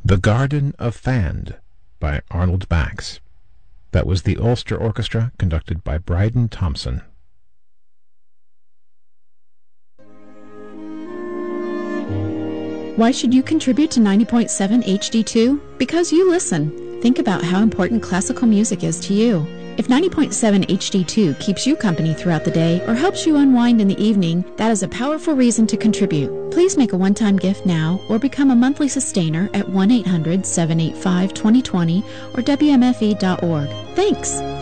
The Garden of Fand by Arnold Bax. That was the Ulster Orchestra, conducted by Bryden Thompson. Why should you contribute to 90.7 HD2? Because you listen. Think about how important classical music is to you. If 90.7 HD2 keeps you company throughout the day or helps you unwind in the evening, that is a powerful reason to contribute. Please make a one-time gift now or become a monthly sustainer at 1-800-785-2020 or WMFE.org. Thanks!